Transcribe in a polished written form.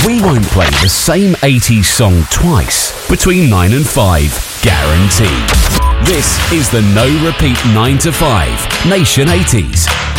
We won't play the same 80s song twice between 9 and 5, guaranteed. This is the No Repeat 9 to 5 Nation 80s.